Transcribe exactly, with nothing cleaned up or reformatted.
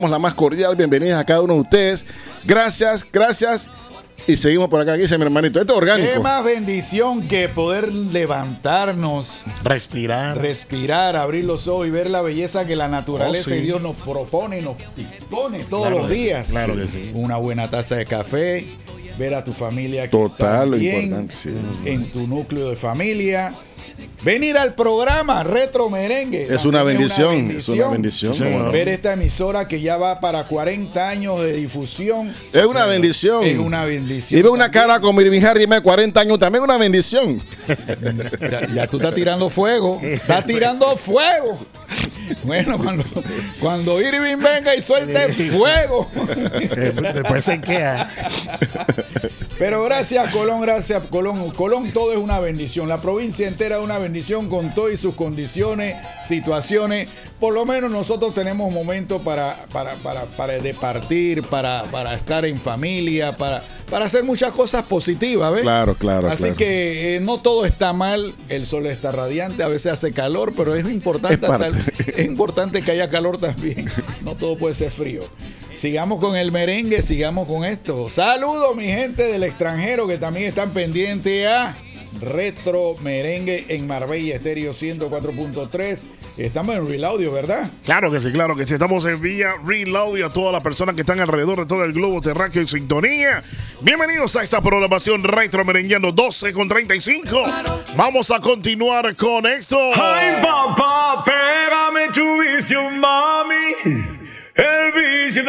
La más cordial bienvenida a cada uno de ustedes. Gracias, gracias. Y seguimos por acá, aquí dice mi hermanito. Esto es orgánico. Qué más bendición que poder levantarnos, respirar, respirar, abrir los ojos y ver la belleza que la naturaleza oh, sí. y Dios nos propone y nos dispone todos claro los días. Sí, claro que sí. Una buena taza de café, ver a tu familia que Total, está lo bien, importante, sí. en tu núcleo de familia. Venir al programa Retro Merengue es una bendición, es una bendición. Sí, ¿no? Ver esta emisora que ya va para cuarenta años de difusión. Es una bendición. Es una bendición. Y ve una cara como Irving Harry de cuarenta años, también una bendición. Ya, ya tú estás tirando fuego. Estás tirando fuego. Bueno, cuando, cuando Irving venga y suelte fuego. Después se queda. Pero gracias, Colón, gracias, Colón. Colón, todo es una bendición. La provincia entera es una bendición con todas sus condiciones, situaciones. Por lo menos nosotros tenemos momentos para, para, para, para departir, para, para estar en familia, para, para hacer muchas cosas positivas, ¿ves? Claro, claro. Así claro. que eh, no todo está mal, el sol está radiante, a veces hace calor, pero es importante, Es parte. hasta- es importante que haya calor también. No todo puede ser frío. Sigamos con el merengue, sigamos con esto. Saludos, mi gente del extranjero que también están pendientes a Retro Merengue en Marbella Estéreo ciento cuatro punto tres. Estamos en Real Audio, ¿verdad? Claro que sí, claro que sí. Estamos en vía Reload y a todas las personas que están alrededor de todo el globo terráqueo en sintonía. Bienvenidos a esta programación Retro Merengueando doce con treinta y cinco. Vamos a continuar con esto. Ay, papá, pégame tu visión más.